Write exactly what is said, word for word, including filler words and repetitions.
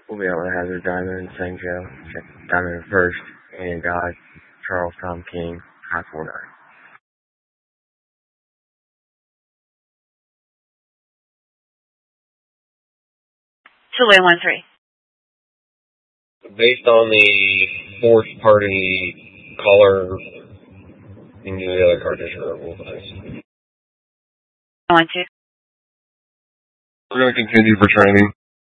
We'll be able to have their Diamond, Sanjo, Diamond First, and God, Charles Tom King, High four nine. two eight one three. Based on the fourth party caller, and the other card is removable, please. one two. We're going to continue for training.